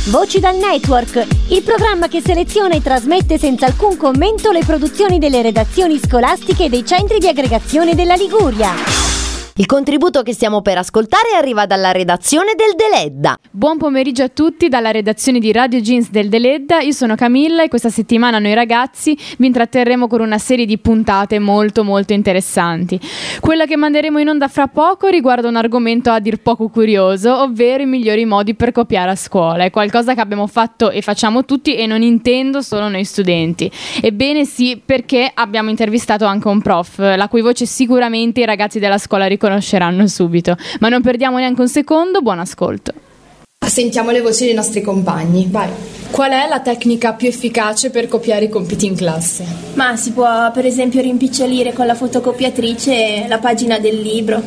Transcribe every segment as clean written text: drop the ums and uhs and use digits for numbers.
Voci dal Network, il programma che seleziona e trasmette senza alcun commento le produzioni delle redazioni scolastiche e dei centri di aggregazione della Liguria. Il contributo che stiamo per ascoltare arriva dalla redazione del Deledda. Buon pomeriggio a tutti dalla redazione di Radio Jeans del Deledda. Io sono Camilla e questa settimana noi ragazzi vi intratterremo con una serie di puntate molto interessanti. Quella che manderemo in onda fra poco riguarda un argomento a dir poco curioso, ovvero i migliori modi per copiare a scuola. È qualcosa che abbiamo fatto e facciamo tutti e non intendo solo noi studenti. Ebbene sì, perché abbiamo intervistato anche un prof, la cui voce sicuramente i ragazzi della scuola riconosceranno subito, ma non perdiamo neanche un secondo. Buon ascolto. Sentiamo le voci dei nostri compagni. Vai. Qual è la tecnica più efficace per copiare i compiti in classe? Ma si può per esempio rimpicciolire con la fotocopiatrice la pagina del libro.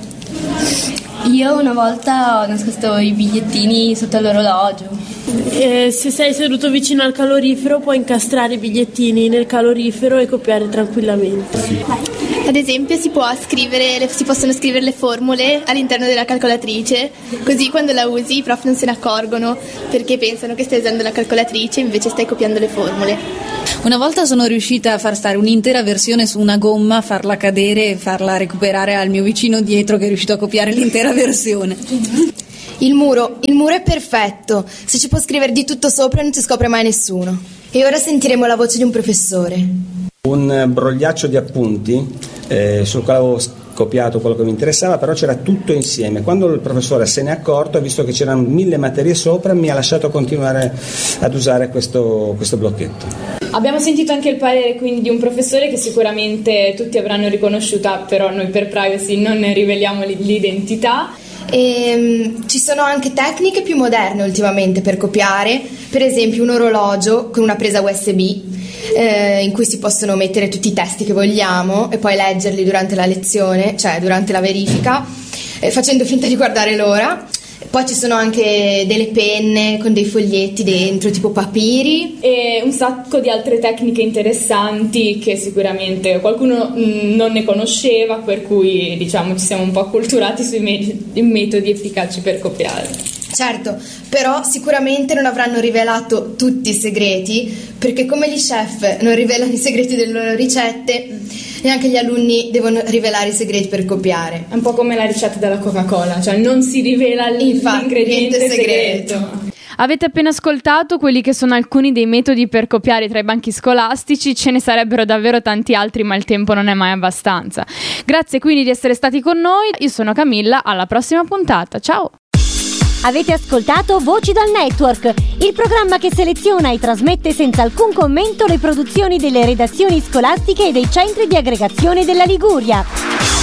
Io una volta ho nascosto i bigliettini sotto l'orologio. Se sei seduto vicino al calorifero puoi incastrare i bigliettini nel calorifero e copiare tranquillamente. Ad esempio si possono scrivere le formule all'interno della calcolatrice, così quando la usi i prof non se ne accorgono perché pensano che stai usando la calcolatrice invece stai copiando le formule. Una volta sono riuscita a far stare un'intera versione su una gomma, farla cadere e farla recuperare al mio vicino dietro che è riuscito a copiare l'intera versione. Il muro è perfetto, se ci può scrivere di tutto sopra non ci scopre mai nessuno. E ora sentiremo la voce di un professore. Un brogliaccio di appunti sul quale avevo copiato quello che mi interessava, però c'era tutto insieme. Quando il professore se n'è accorto, ha visto che c'erano 1000 materie sopra, mi ha lasciato continuare ad usare questo blocchetto. Abbiamo sentito anche il parere quindi di un professore che sicuramente tutti avranno riconosciuta, però noi per privacy non ne riveliamo l'identità. Ci sono anche tecniche più moderne ultimamente per copiare, per esempio un orologio con una presa USB in cui si possono mettere tutti i testi che vogliamo e poi leggerli durante la lezione, cioè durante la verifica, facendo finta di guardare l'ora. Poi ci sono anche delle penne con dei foglietti dentro, tipo papiri. E un sacco di altre tecniche interessanti che sicuramente qualcuno non ne conosceva, per cui diciamo ci siamo un po' acculturati sui metodi efficaci per copiare. Certo, però sicuramente non avranno rivelato tutti i segreti, perché come gli chef non rivelano i segreti delle loro ricette, neanche gli alunni devono rivelare i segreti per copiare. È un po' come la ricetta della Coca-Cola, cioè non si rivela l'ingrediente segreto. Avete appena ascoltato quelli che sono alcuni dei metodi per copiare tra i banchi scolastici. Ce ne sarebbero davvero tanti altri, ma il tempo non è mai abbastanza. Grazie quindi di essere stati con noi. Io sono Camilla, alla prossima puntata. Ciao! Avete ascoltato Voci dal Network, il programma che seleziona e trasmette senza alcun commento le produzioni delle redazioni scolastiche e dei centri di aggregazione della Liguria.